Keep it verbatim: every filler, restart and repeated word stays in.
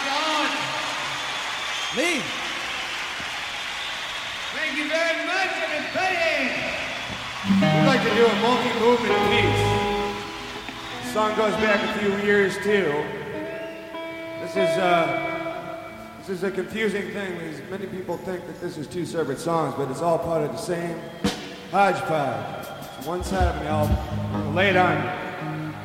John. Me. Thank you very much. I've been paying. We'd like to do a multi-movement piece. The song goes back a few years too. This is uh, this is a confusing thing because many people think that this is two separate songs, but it's all part of the same hodgepodge. It's one side of me. I'll lay it on you.